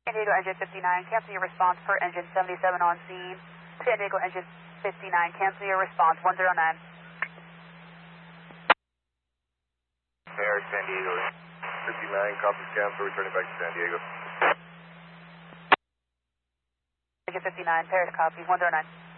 San Diego engine 59, cancel your response per engine 77 on scene. San Diego engine 59, cancel your response 109. Air San Diego 59, copy cancel, returning back to San Diego. Engine 59, Paris copy 109.